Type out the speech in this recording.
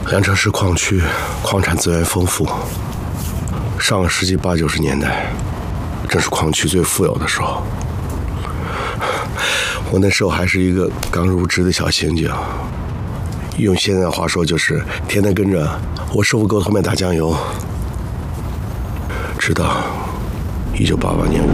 凉城市矿区矿产资源丰富，上个世纪80、90年代，正是矿区最富有的时候。我那时候还是一个刚入职的小刑警，用现在的话说就是天天跟着我师傅给我后面打酱油。直到1988年5